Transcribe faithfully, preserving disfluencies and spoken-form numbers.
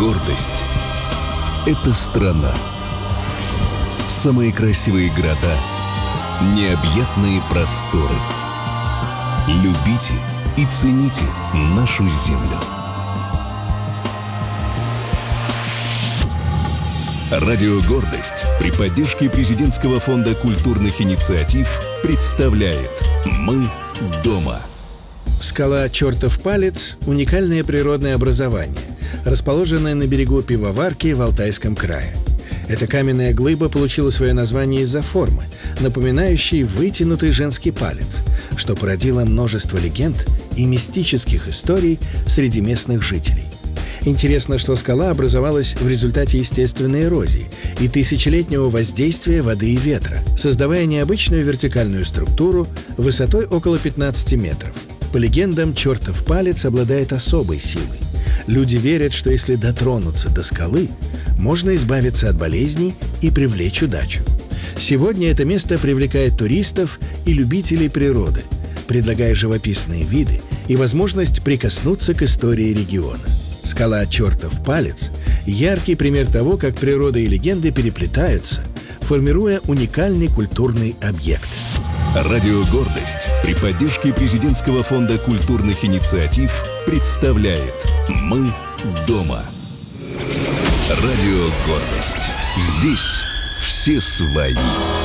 Гордость — это страна. Самые красивые города, необъятные просторы. Любите и цените нашу землю. Радио «Гордость» при поддержке Президентского фонда культурных инициатив представляет «Мы дома». Скала «Чертов палец» – уникальное природное образование, расположенное на берегу Пивоварки в Алтайском крае. Эта каменная глыба получила свое название из-за формы, напоминающей вытянутый женский палец, что породило множество легенд и мистических историй среди местных жителей. Интересно, что скала образовалась в результате естественной эрозии и тысячелетнего воздействия воды и ветра, создавая необычную вертикальную структуру высотой около пятнадцати метров. По легендам, чертов палец обладает особой силой. Люди верят, что если дотронуться до скалы, можно избавиться от болезней и привлечь удачу. Сегодня это место привлекает туристов и любителей природы, предлагая живописные виды и возможность прикоснуться к истории региона. Скала «Чертов палец» – яркий пример того, как природа и легенды переплетаются, формируя уникальный культурный объект. Радио «Гордость» при поддержке Президентского фонда культурных инициатив представляет «Мы дома». Радио «Гордость». Здесь все свои.